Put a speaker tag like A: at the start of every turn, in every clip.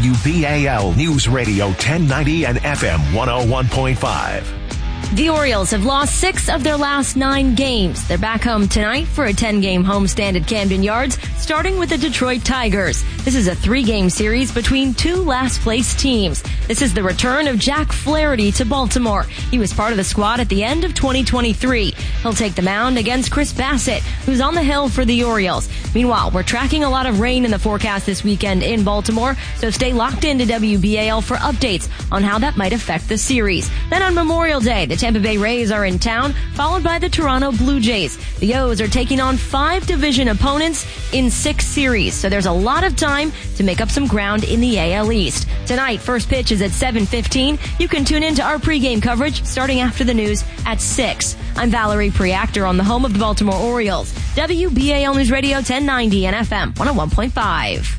A: WBAL News Radio 1090 and FM 101.5.
B: The Orioles have lost 6 of their last 9 games. They're back home tonight for a 10-game homestand at Camden Yards, starting with the Detroit Tigers. This is a 3-game series between 2 last-place teams. This is the return of Jack Flaherty to Baltimore. He was part of the squad at the end of 2023. He'll take the mound against Chris Bassett, who's on the hill for the Orioles. Meanwhile, we're tracking a lot of rain in the forecast this weekend in Baltimore, so stay locked into WBAL for updates on how that might affect the series. Then on Memorial Day, the Tampa Bay Rays are in town, followed by the Toronto Blue Jays. The O's are taking on 5 division opponents in 6 series, so there's a lot of time to make up some ground in the AL East. Tonight, first pitch is at 7:15. You can tune into our pregame coverage starting after the news at 6. I'm Valerie Preactor on the home of the Baltimore Orioles, WBAL News Radio 1090 and FM 101.5.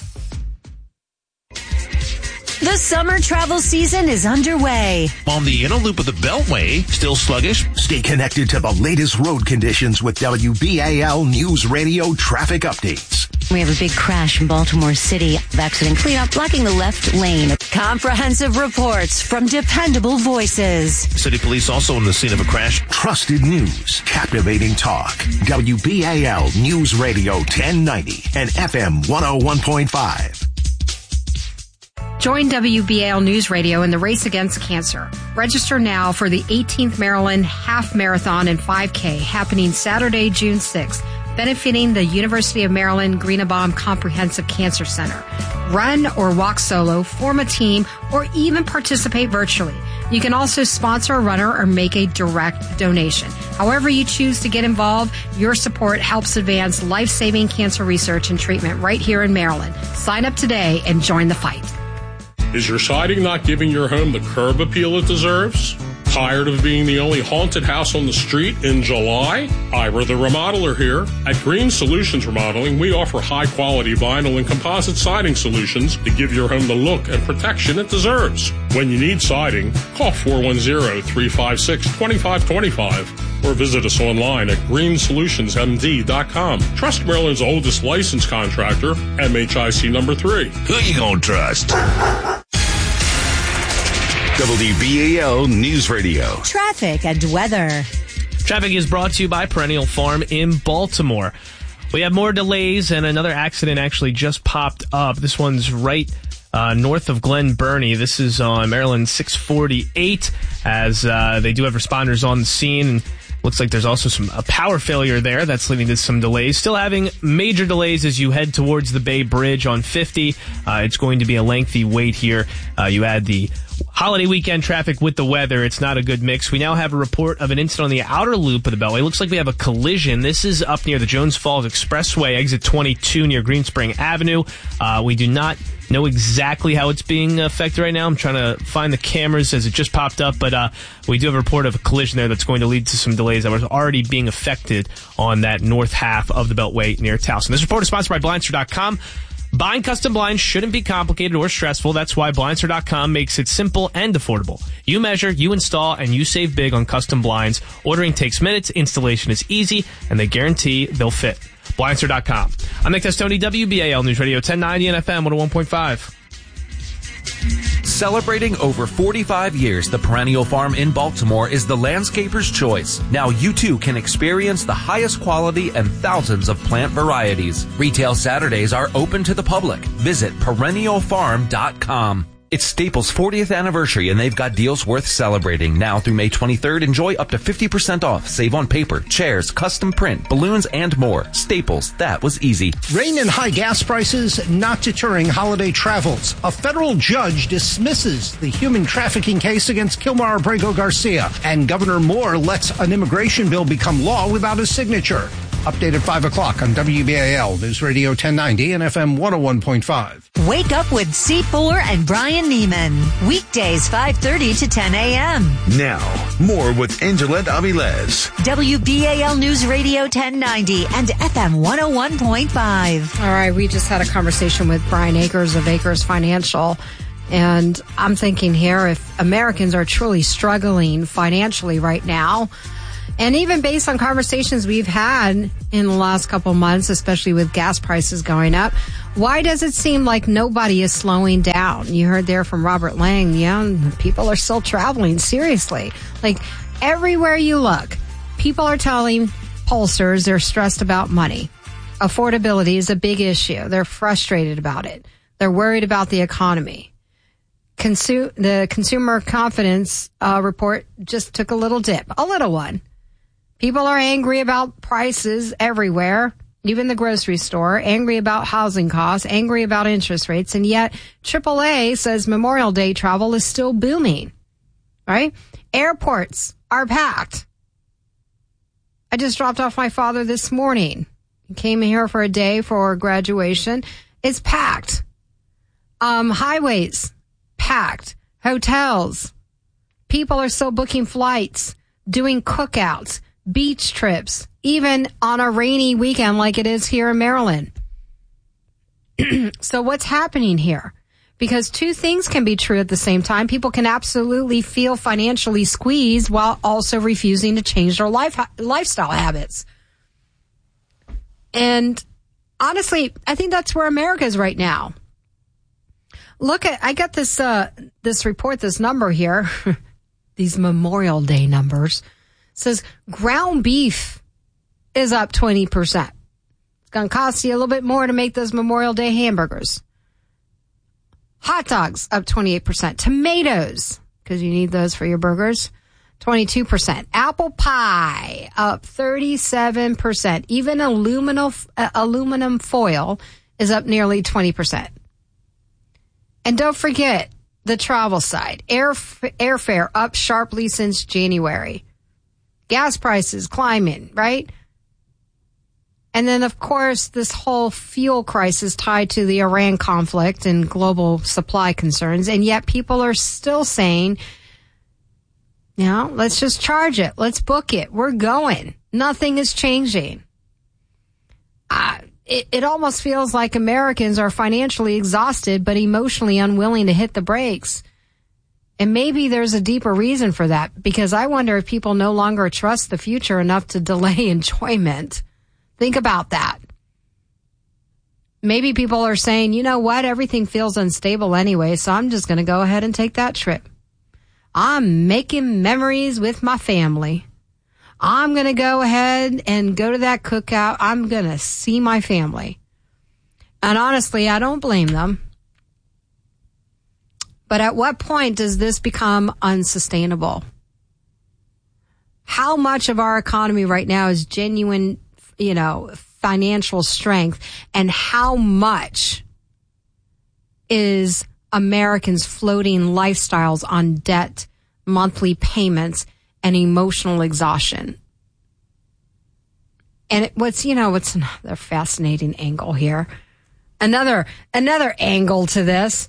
C: The summer travel season is underway.
A: On the inner loop of the Beltway, still sluggish? Stay connected to the latest road conditions with WBAL News Radio traffic updates.
C: We have a big crash in Baltimore City. Accident cleanup blocking the left lane. Comprehensive reports from dependable voices.
A: City police also on the scene of a crash. Trusted news, captivating talk. WBAL News Radio 1090 and FM 101.5.
D: Join WBAL News Radio in the race against cancer. Register now for the 18th Maryland Half Marathon and 5K happening Saturday, June 6th, benefiting the University of Maryland Greenebaum Comprehensive Cancer Center. Run or walk solo, form a team, or even participate virtually. You can also sponsor a runner or make a direct donation. However you choose to get involved, your support helps advance life-saving cancer research and treatment right here in Maryland. Sign up today and join the fight.
E: Is your siding not giving your home the curb appeal it deserves? Tired of being the only haunted house on the street in July? Ira the Remodeler here. At Green Solutions Remodeling, we offer high-quality vinyl and composite siding solutions to give your home the look and protection it deserves. When you need siding, call 410-356-2525 or visit us online at greensolutionsmd.com. Trust Maryland's oldest licensed contractor, MHIC number 3.
A: Who you gonna trust? WBAL News Radio.
C: Traffic and weather.
F: Traffic is brought to you by Perennial Farm in Baltimore. We have more delays, and another accident actually just popped up. This one's right north of Glen Burnie. This is on Maryland 648, as they do have responders on the scene. And looks like there's also a power failure there that's leading to some delays. Still having major delays as you head towards the Bay Bridge on 50. It's going to be a lengthy wait here. You add the holiday weekend traffic with the weather. It's not a good mix. We now have a report of an incident on the outer loop of the Beltway. Looks like we have a collision. This is up near the Jones Falls Expressway, exit 22 near Green Spring Avenue. We do not know exactly how it's being affected right now. I'm trying to find the cameras as it just popped up, but we do have a report of a collision there that's going to lead to some delays that was already being affected on that north half of the Beltway near Towson. This report is sponsored by Blindster.com. Buying custom blinds shouldn't be complicated or stressful. That's why Blindster.com makes it simple and affordable. You measure, you install, and you save big on custom blinds. Ordering takes minutes, installation is easy, and they guarantee they'll fit. Blindster.com. I'm Nick Testoni, WBAL News Radio 1090 and FM 101.5.
G: Celebrating over 45 years, the Perennial Farm in Baltimore is the landscaper's choice. Now you too can experience the highest quality and thousands of plant varieties. Retail Saturdays are open to the public. Visit perennialfarm.com. It's Staples' 40th anniversary, and they've got deals worth celebrating. Now through May 23rd, enjoy up to 50% off. Save on paper, chairs, custom print, balloons, and more. Staples, that was easy.
H: Rain and high gas prices not deterring holiday travels. A federal judge dismisses the human trafficking case against Kilmar Abrego Garcia, and Governor Moore lets an immigration bill become law without his signature. Update at 5 o'clock on WBAL News Radio 1090 and FM 101.5.
C: Wake up with C. Fuller and Brian Neiman. Weekdays 5:30 to 10 a.m.
A: Now, more with Angela Aviles.
C: WBAL News Radio 1090 and FM 101.5.
D: All right, we just had a conversation with Brian Akers of Akers Financial. And I'm thinking here, if Americans are truly struggling financially right now, and even based on conversations we've had in the last couple of months, especially with gas prices going up, Why does it seem like nobody is slowing down? You heard there from Robert Lang. Yeah, people are still traveling. Seriously. Like, everywhere you look, people are telling pollsters they're stressed about money. Affordability is a big issue. They're frustrated about it. They're worried about the economy. The consumer confidence report just took a little dip, a little one. People are angry about prices everywhere, even the grocery store, angry about housing costs, angry about interest rates, and yet AAA says Memorial Day travel is still booming, right? Airports are packed. I just dropped off my father this morning. He came here for a day for graduation. It's packed. Highways, packed. Hotels. People are still booking flights, doing cookouts, beach trips, even on a rainy weekend like it is here in Maryland. So what's happening here? Because two things can be true at the same time. People can absolutely feel financially squeezed while also refusing to change their lifestyle habits. And honestly, I think that's where America is right now. I got this report, this number here, these Memorial Day numbers. It says ground beef is up 20%. It's going to cost you a little bit more to make those Memorial Day hamburgers. Hot dogs up 28%. Tomatoes, because you need those for your burgers, 22%. Apple pie up 37%. Even aluminum foil is up nearly 20%. And don't forget the travel side. Airfare up sharply since January. Gas prices climbing, right? And then, of course, this whole fuel crisis tied to the Iran conflict and global supply concerns. And yet people are still saying, let's just charge it. Let's book it. We're going. Nothing is changing. It almost feels like Americans are financially exhausted, but emotionally unwilling to hit the brakes. And maybe there's a deeper reason for that, because I wonder if people no longer trust the future enough to delay enjoyment. Think about that. Maybe people are saying, you know what, everything feels unstable anyway, so I'm just going to go ahead and take that trip. I'm making memories with my family. I'm going to go ahead and go to that cookout. I'm going to see my family. And honestly, I don't blame them. But at what point does this become unsustainable? How much of our economy right now is genuine, financial strength, and how much is Americans floating lifestyles on debt, monthly payments, and emotional exhaustion? And what's another fascinating angle here? Another angle to this.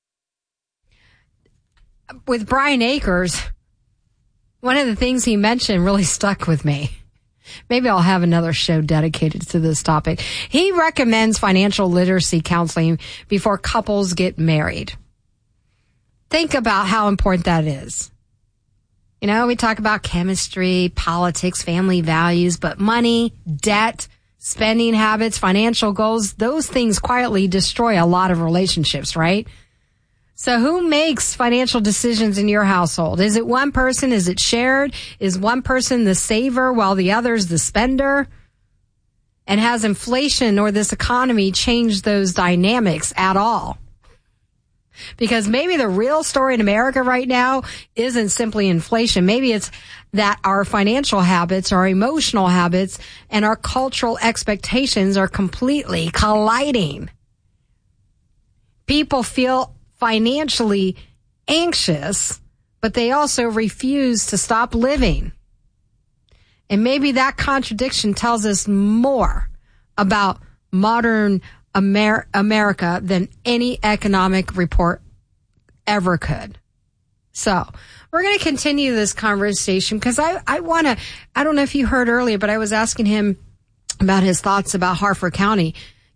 D: With Brian Akers, one of the things he mentioned really stuck with me. Maybe I'll have another show dedicated to this topic. He recommends financial literacy counseling before couples get married. Think about how important that is. We talk about chemistry, politics, family values, but money, debt, spending habits, financial goals, those things quietly destroy a lot of relationships, right? So who makes financial decisions in your household? Is it one person? Is it shared? Is one person the saver while the other's the spender? And has inflation or this economy changed those dynamics at all? Because maybe the real story in America right now isn't simply inflation. Maybe it's that our financial habits, our emotional habits, and our cultural expectations are completely colliding. People feel financially anxious, but they also refuse to stop living. And maybe that contradiction tells us more about modern America than any economic report ever could. So we're going to continue this conversation because I don't know if you heard earlier, but I was asking him about his thoughts about Harford County.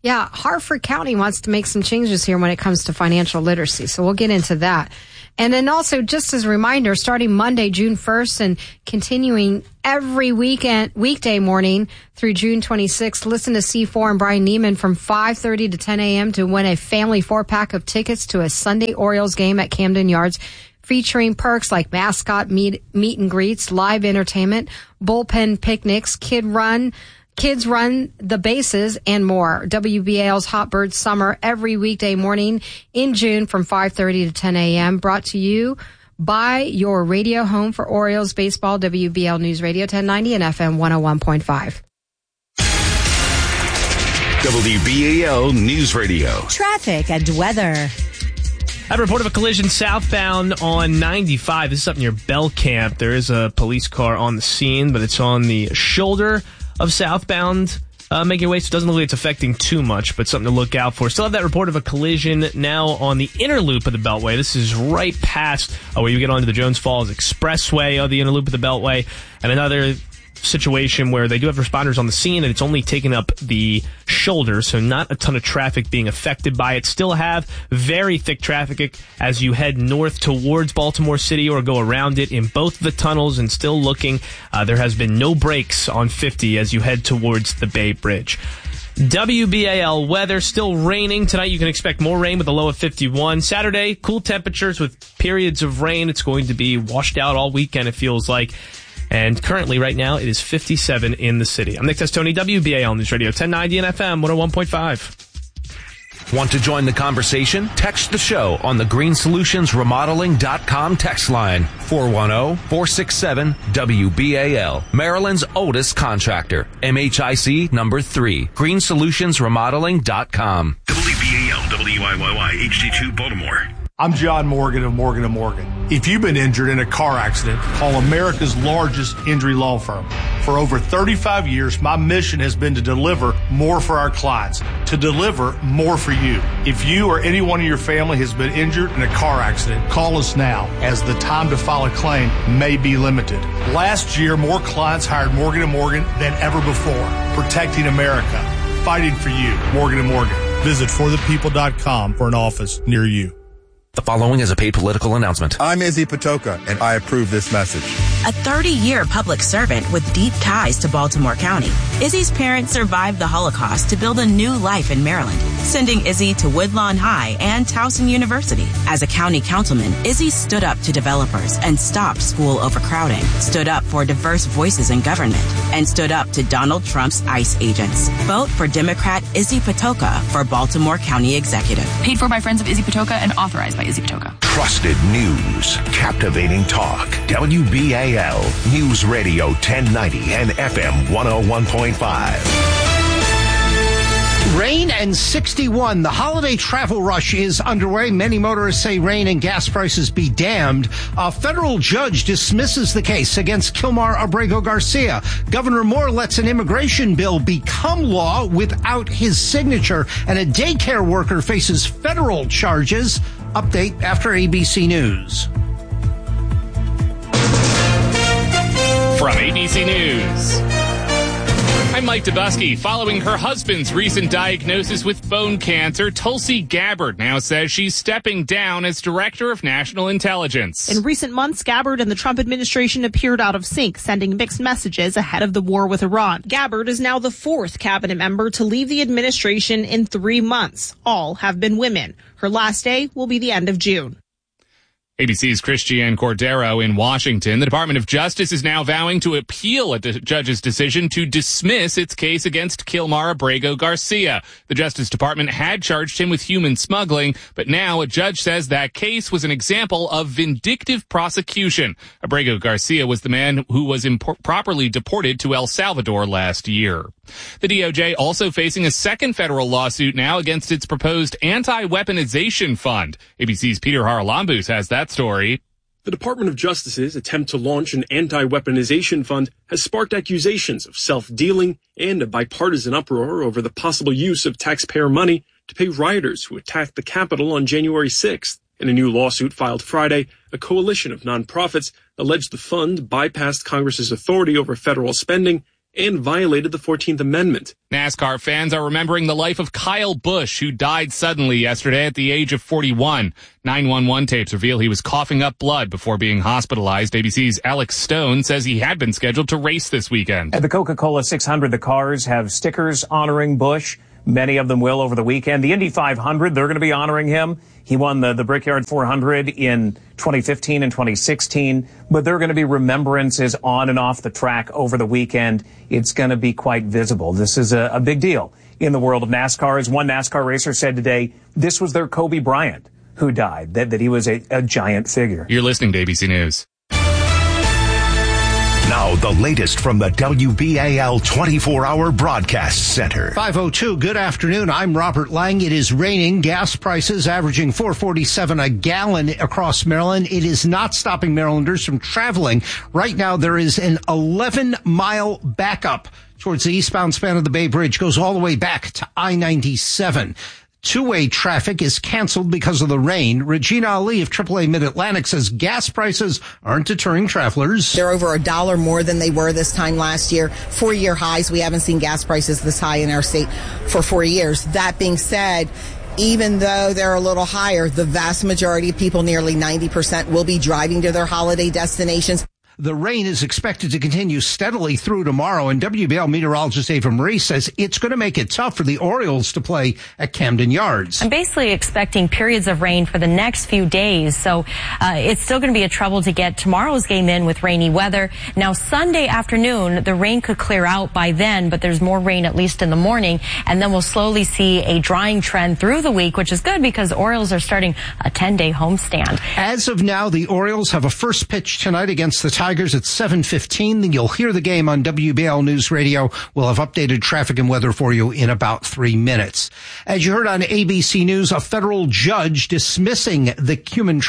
D: Yeah, Harford County wants to make some changes here when it comes to financial literacy. So we'll get into that. And then also, just as a reminder, starting Monday, June 1st and continuing every weekday morning through June 26th, listen to C4 and Brian Neiman from 5:30 to 10 a.m. to win a family 4-pack of tickets to a Sunday Orioles game at Camden Yards, featuring perks like mascot meet and greets, live entertainment, bullpen picnics, Kids run the bases, and more. WBAL's Hot Bird Summer every weekday morning in June from 5:30 to 10 a.m. Brought to you by your radio home for Orioles baseball, WBAL News Radio 1090 and FM 101.5.
A: WBAL News Radio.
C: Traffic and weather.
F: I have a report of a collision southbound on 95. This is up near Bell Camp. There is a police car on the scene, but it's on the shoulder of southbound making your way, so it doesn't look like it's affecting too much, but something to look out for. Still have that report of a collision now on the inner loop of the Beltway. This is right past where you get onto the Jones Falls Expressway of the inner loop of the Beltway, and another situation where they do have responders on the scene, and it's only taking up the shoulder, so not a ton of traffic being affected by it. Still have very thick traffic as you head north towards Baltimore City or go around it in both the tunnels, and still looking. There has been no brakes on 50 as you head towards the Bay Bridge. WBAL weather, still raining. Tonight you can expect more rain with a low of 51. Saturday, cool temperatures with periods of rain. It's going to be washed out all weekend, it feels like. And currently, right now, it is 57 in the city. I'm Nick Testoni, WBAL News Radio 1090 and FM 101.5.
G: Want to join the conversation? Text the show on the greensolutionsremodeling.com text line 410-467-WBAL. Maryland's oldest contractor. MHIC number 3. greensolutionsremodeling.com.
A: WBAL, WIYY, HD2 Baltimore.
I: I'm John Morgan of Morgan & Morgan. If you've been injured in a car accident, call America's largest injury law firm. For over 35 years, my mission has been to deliver more for our clients, to deliver more for you. If you or anyone in your family has been injured in a car accident, call us now, as the time to file a claim may be limited. Last year, more clients hired Morgan & Morgan than ever before, protecting America, fighting for you. Morgan & Morgan. Visit forthepeople.com for an office near you.
G: The following is a paid political announcement.
J: I'm Izzy Patoka, and I approve this message.
K: A 30-year public servant with deep ties to Baltimore County, Izzy's parents survived the Holocaust to build a new life in Maryland, sending Izzy to Woodlawn High and Towson University. As a county councilman, Izzy stood up to developers and stopped school overcrowding, stood up for diverse voices in government, and stood up to Donald Trump's ICE agents. Vote for Democrat Izzy Patoka for Baltimore County Executive.
L: Paid for by friends of Izzy Patoka and authorized by Izzy Patoka.
A: Trusted news, captivating talk. WBAL News Radio 1090 and FM 101.5.
H: Rain and 61. The holiday travel rush is underway. Many motorists say rain and gas prices be damned. A federal judge dismisses the case against Kilmar Abrego Garcia. Governor Moore lets an immigration bill become law without his signature. And a daycare worker faces federal charges. Update after ABC News.
M: From ABC News, I'm Mike Dubusky. Following her husband's recent diagnosis with bone cancer, Tulsi Gabbard now says she's stepping down as Director of National Intelligence.
N: In recent months, Gabbard and the Trump administration appeared out of sync, sending mixed messages ahead of the war with Iran. Gabbard is now the 4th cabinet member to leave the administration in 3 months. All have been women. Her last day will be the end of June.
M: ABC's Christiane Cordero in Washington. The Department of Justice is now vowing to appeal a judge's decision to dismiss its case against Kilmar Abrego Garcia. The Justice Department had charged him with human smuggling, but now a judge says that case was an example of vindictive prosecution. Abrego Garcia was the man who was improperly deported to El Salvador last year. The DOJ also facing a second federal lawsuit now against its proposed anti-weaponization fund. ABC's Peter Haralambous has that story.
O: The Department of Justice's attempt to launch an anti-weaponization fund has sparked accusations of self-dealing and a bipartisan uproar over the possible use of taxpayer money to pay rioters who attacked the Capitol on January 6th. In a new lawsuit filed Friday, a coalition of nonprofits alleged the fund bypassed Congress's authority over federal spending and violated the 14th Amendment.
M: NASCAR fans are remembering the life of Kyle Busch, who died suddenly yesterday at the age of 41. 911 tapes reveal he was coughing up blood before being hospitalized. ABC's Alex Stone says he had been scheduled to race this weekend.
P: At the Coca-Cola 600, the cars have stickers honoring Busch. Many of them will over the weekend. The Indy 500, they're going to be honoring him. He won the Brickyard 400 in 2015 and 2016, but there are going to be remembrances on and off the track over the weekend. It's going to be quite visible. This is a big deal in the world of NASCAR. As one NASCAR racer said today, this was their Kobe Bryant who died, that he was a giant figure.
M: You're listening to ABC News.
A: Now, the latest from the WBAL 24-hour broadcast center.
H: 5:02, good afternoon. I'm Robert Lang. It is raining. Gas prices averaging $4.47 a gallon across Maryland. It is not stopping Marylanders from traveling. Right now, there is an 11-mile backup towards the eastbound span of the Bay Bridge. Goes all the way back to I-97. Two-way traffic is canceled because of the rain. Regina Ali of AAA Mid-Atlantic says gas prices aren't deterring travelers.
Q: They're over $1 more than they were this time last year. 4-year highs. We haven't seen gas prices this high in our state for 4 years. That being said, even though they're a little higher, the vast majority of people, nearly 90%, will be driving to their holiday destinations.
H: The rain is expected to continue steadily through tomorrow, and WBL meteorologist Ava Marie says it's going to make it tough for the Orioles to play at Camden Yards.
R: I'm basically expecting periods of rain for the next few days, so it's still going to be a trouble to get tomorrow's game in with rainy weather. Now, Sunday afternoon, the rain could clear out by then, but there's more rain at least in the morning, and then we'll slowly see a drying trend through the week, which is good because the Orioles are starting a 10-day homestand.
H: As of now, the Orioles have a first pitch tonight against the Tigers at 7:15. Then you'll hear the game on WBL News Radio. We'll have updated traffic and weather for you in about 3 minutes. As you heard on ABC News, a federal judge dismissing the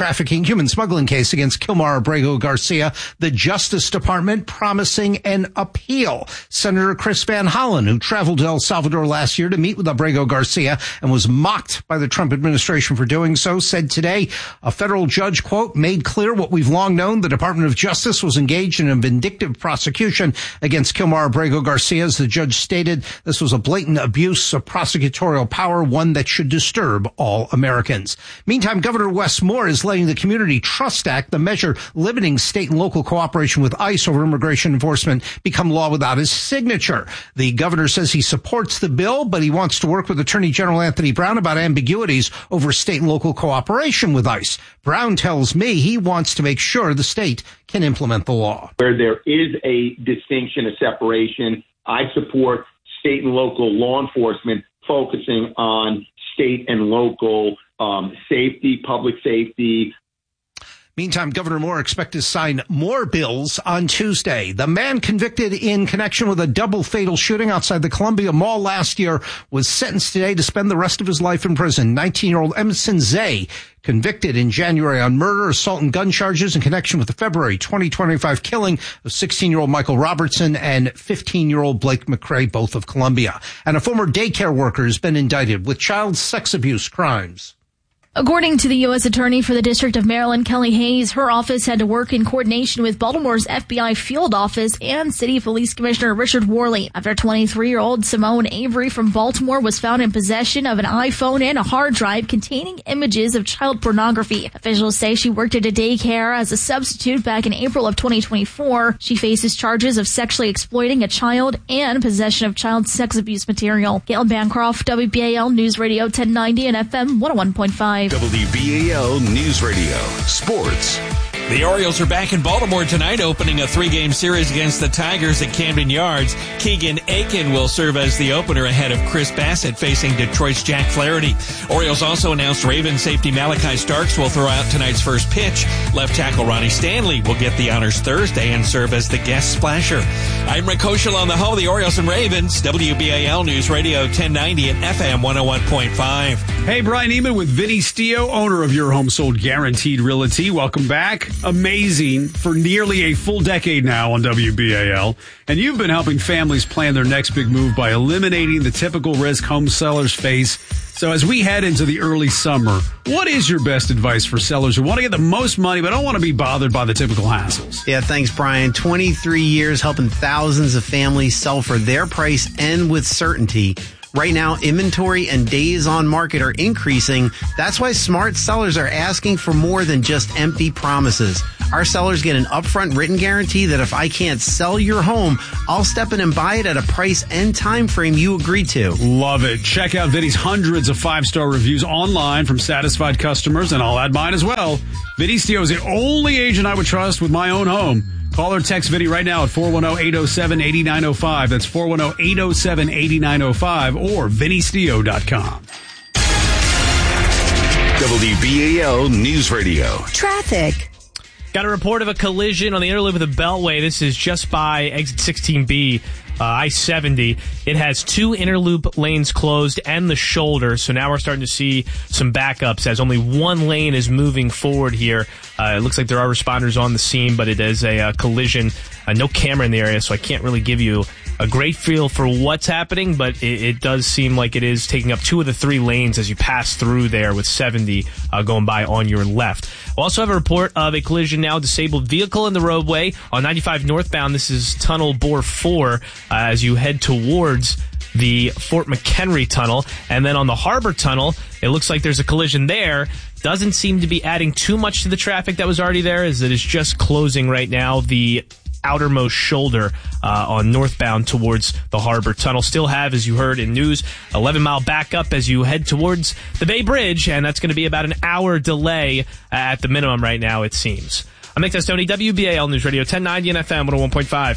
H: human smuggling case against Kilmar Abrego Garcia. The Justice Department promising an appeal. Senator Chris Van Hollen, who traveled to El Salvador last year to meet with Abrego Garcia and was mocked by the Trump administration for doing so, said today a federal judge, quote, made clear what we've long known. The Department of Justice was engaged in a vindictive prosecution against Kilmar Abrego Garcia. As the judge stated, this was a blatant abuse of prosecutorial power, one that should disturb all Americans. Meantime, Governor Wes Moore is letting the Community Trust Act, the measure limiting state and local cooperation with ICE over immigration enforcement, become law without his signature. The governor says he supports the bill, but he wants to work with Attorney General Anthony Brown about ambiguities over state and local cooperation with ICE. Brown tells me he wants to make sure the state can implement the law.
S: Where there is a distinction, a separation, I support state and local law enforcement focusing on state and local safety, public safety.
H: Meantime, Governor Moore expected to sign more bills on Tuesday. The man convicted in connection with a double fatal shooting outside the Columbia Mall last year was sentenced today to spend the rest of his life in prison. 19-year-old Emerson Zay, convicted in January on murder, assault, and gun charges in connection with the February 2025 killing of 16-year-old Michael Robertson and 15-year-old Blake McCrae, both of Columbia. And a former daycare worker has been indicted with child sex abuse crimes.
T: According to the U.S. Attorney for the District of Maryland, Kelly Hayes, her office had to work in coordination with Baltimore's FBI field office and City Police Commissioner Richard Worley after 23-year-old Simone Avery from Baltimore was found in possession of an iPhone and a hard drive containing images of child pornography. Officials say she worked at a daycare as a substitute back in April of 2024. She faces charges of sexually exploiting a child and possession of child sex abuse material. Gail Bancroft, WBAL News Radio 1090 and FM 101.5.
A: WBAL News Radio. Sports.
U: The Orioles are back in Baltimore tonight, opening a 3-game series against the Tigers at Camden Yards. Keegan Aiken will serve as the opener ahead of Chris Bassett facing Detroit's Jack Flaherty. Orioles also announced Ravens safety Malachi Starks will throw out tonight's first pitch. Left tackle Ronnie Stanley will get the honors Thursday and serve as the guest splasher. I'm Rick Koschel on the home of the Orioles and Ravens, WBAL News Radio 1090 and FM 101.5.
V: Hey, Brian Eman with Vinny Stio, owner of Your Home Sold Guaranteed Realty. Welcome back. Amazing for nearly a full decade now on WBAL. And you've been helping families plan their next big move by eliminating the typical risk home sellers face So as we head into the early summer, what is your best advice for sellers who want to get the most money but don't want to be bothered by the typical hassles?
B: Yeah, thanks, Brian. 23 years helping thousands of families sell for their price and with certainty. Right now, inventory and days on market are increasing. That's why smart sellers are asking for more than just empty promises. Our sellers get an upfront written guarantee that if I can't sell your home, I'll step in and buy it at a price and time frame you agree to.
V: Love it. Check out Vinny's hundreds of 5-star reviews online from satisfied customers, and I'll add mine as well. Vinny Stio is the only agent I would trust with my own home. Call or text Vinny right now at 410-807-8905. That's 410-807-8905 or vinnystio.com.
A: WBAL News Radio.
C: Traffic.
F: Got a report of a collision on the inner loop of the Beltway. This is just by exit 16B, I-70. It has 2 inner loop lanes closed and the shoulder, so now we're starting to see some backups as only 1 lane is moving forward here. It looks like there are responders on the scene, but it is a collision. No camera in the area, so I can't really give you a great feel for what's happening, but it does seem like it is taking up 2 of the 3 lanes as you pass through there with 70 going by on your left. We'll also have a report of a collision now, disabled vehicle in the roadway on 95 northbound. This is Tunnel Bore 4 as you head towards the Fort McHenry Tunnel. And then on the Harbor Tunnel, it looks like there's a collision there. Doesn't seem to be adding too much to the traffic that was already there, as it is just closing right now the outermost shoulder on northbound towards the Harbor Tunnel. Still have, as you heard in news, 11-mile backup as you head towards the Bay Bridge, and that's going to be about an hour delay at the minimum right now, it seems. I'm Nick Testoni, WBAL News Radio, 1090 and FM 101.5.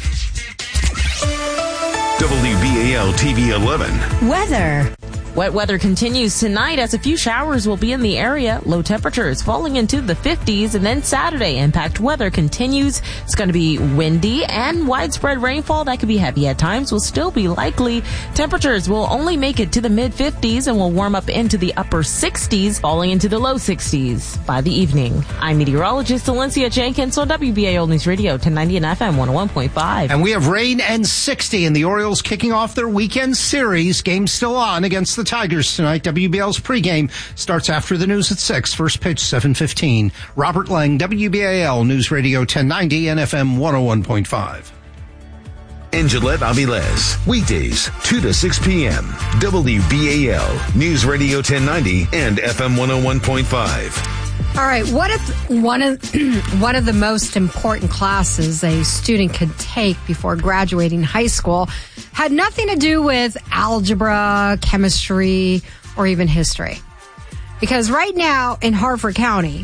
A: WBAL TV 11.
C: Weather.
E: Wet weather continues tonight as a few showers will be in the area. Low temperatures falling into the 50s, and then Saturday impact weather continues. It's going to be windy and widespread rainfall that could be heavy at times will still be likely. Temperatures will only make it to the mid 50s and will warm up into the upper 60s, falling into the low 60s by the evening. I'm meteorologist Valencia Jenkins on WBAL News Radio 1090 and FM 101.5.
H: And we have rain and 60, and the Orioles kicking off their weekend series. Game still on against the Tigers tonight. WBL's pregame starts after the news at 6. First pitch, 7:15. Robert Lang, WBAL News Radio 1090 and FM 101.5.
A: And Gillette Avilés, weekdays, 2 to 6 p.m. WBAL News Radio 1090 and FM 101.5.
D: All right, what if one of the most important classes a student could take before graduating high school had nothing to do with algebra, chemistry, or even history? Because right now in Harford County,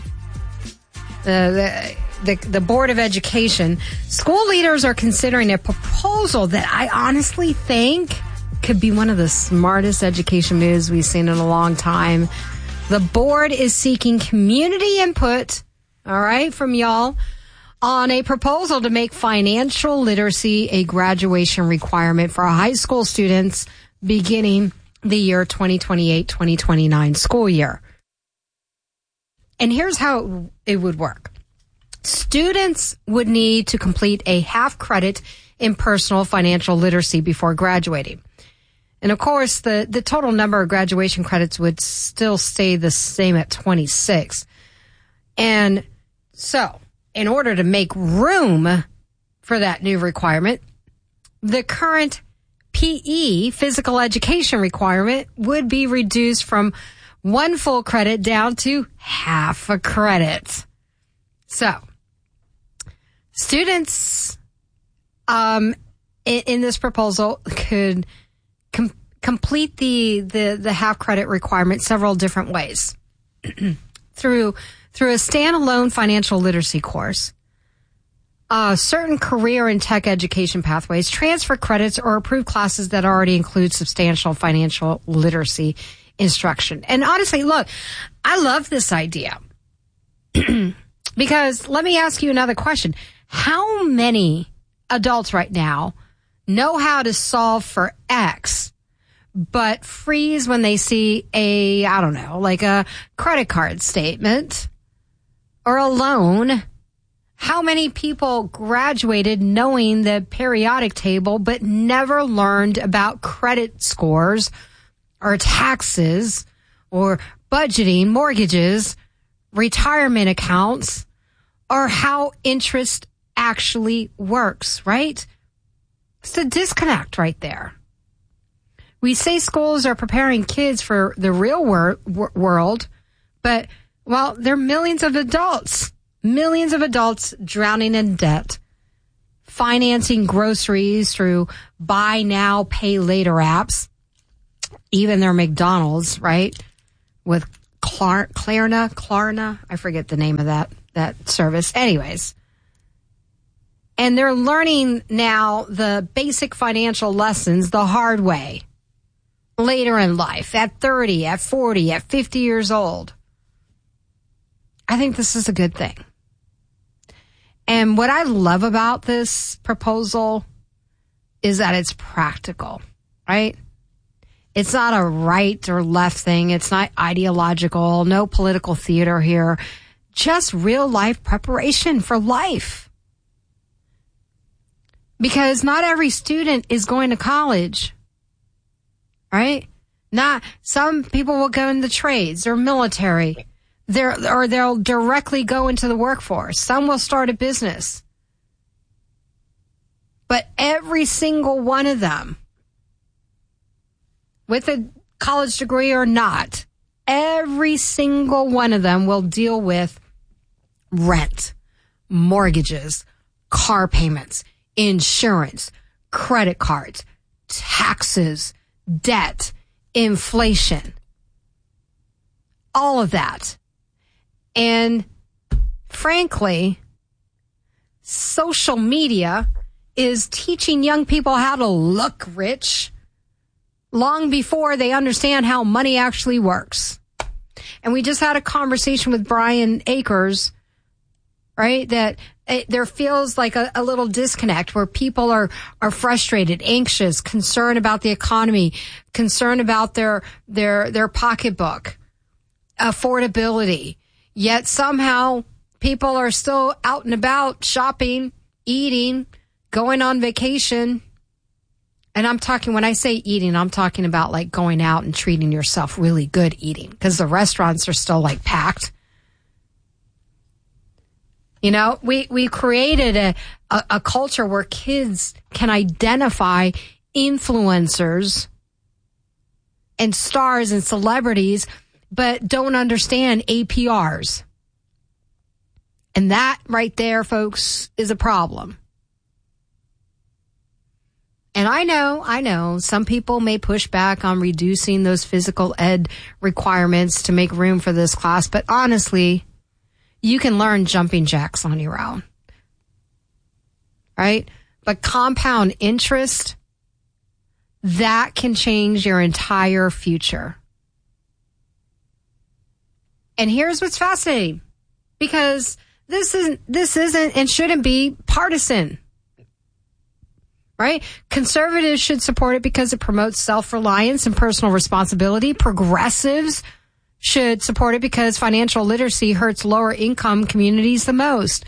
D: the Board of Education, school leaders are considering a proposal that I honestly think could be one of the smartest education moves we've seen in a long time. The board is seeking community input, all right, from y'all, on a proposal to make financial literacy a graduation requirement for high school students beginning the year 2028-2029 school year. And here's how it would work. Students would need to complete a half credit in personal financial literacy before graduating. And of course, the total number of graduation credits would still stay the same at 26. And so, in order to make room for that new requirement, the current PE, physical education requirement, would be reduced from 1 full credit down to half a credit. So, students in this proposal could complete the half credit requirement several different ways. through a standalone financial literacy course, certain career and tech education pathways, transfer credits, or approved classes that already include substantial financial literacy instruction. And honestly, look, I love this idea. Because let me ask you another question. How many adults right now know how to solve for X, but freeze when they see like a credit card statement or a loan? How many people graduated knowing the periodic table, but never learned about credit scores or taxes or budgeting, mortgages, retirement accounts, or how interest actually works, right? It's a disconnect right there. We say schools are preparing kids for the real world, but, well, there are millions of adults drowning in debt, financing groceries through buy now, pay later apps, even their McDonald's, right? With Klarna, I forget the name of that service. Anyways. And they're learning now the basic financial lessons the hard way later in life, at 30, at 40, at 50 years old. I think this is a good thing. And what I love about this proposal is that it's practical, right? It's not a right or left thing. It's not ideological, no political theater here. Just real life preparation for life. Because not every student is going to college, right? Some people will go into trades or military. They'll directly go into the workforce. Some will start a business. But every single one of them, with a college degree or not, every single one of them will deal with rent, mortgages, car payments, insurance, credit cards, taxes, debt, inflation, all of that. And frankly, social media is teaching young people how to look rich long before they understand how money actually works. And we just had a conversation with Brian Akers, right? That there feels like a little disconnect where people are frustrated, anxious, concerned about the economy, concerned about their pocketbook, affordability. Yet somehow people are still out and about shopping, eating, going on vacation. And when I say eating, I'm talking about like going out and treating yourself really good eating, because the restaurants are still like packed. You know, we created a culture where kids can identify influencers and stars and celebrities, but don't understand APRs. And that right there, folks, is a problem. And I know some people may push back on reducing those physical ed requirements to make room for this class, but honestly, you can learn jumping jacks on your own, right? But compound interest, that can change your entire future. And here's what's fascinating, because this isn't and shouldn't be partisan, right? Conservatives should support it because it promotes self-reliance and personal responsibility. Progressives should support it because financial literacy hurts lower income communities the most.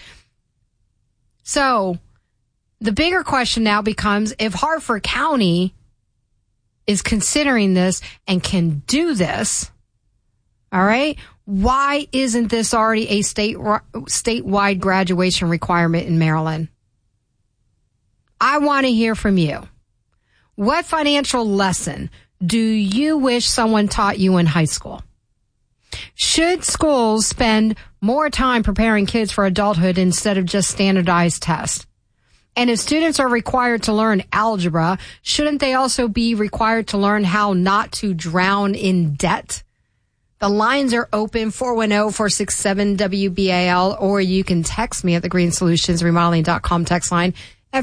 D: So the bigger question now becomes, if Harford County is considering this and can do this, all right, why isn't this already a statewide graduation requirement in Maryland? I want to hear from you. What financial lesson do you wish someone taught you in high school? Should schools spend more time preparing kids for adulthood instead of just standardized tests? And if students are required to learn algebra, shouldn't they also be required to learn how not to drown in debt? The lines are open, 410-467-WBAL, or you can text me at the greenssolutionsremodeling.com text line at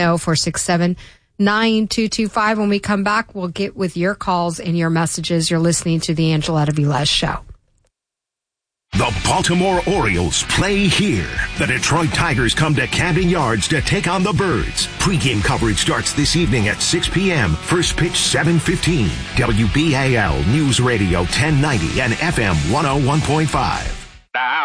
D: 410-467-9225. When we come back, we'll get with your calls and your messages. You're listening to the Angeletta Velez Show.
A: The Baltimore Orioles play here. The Detroit Tigers come to Camden Yards to take on the Birds. Pre-game coverage starts this evening at 6 p.m. First pitch 7:15. WBAL News Radio 1090 and FM 101.5.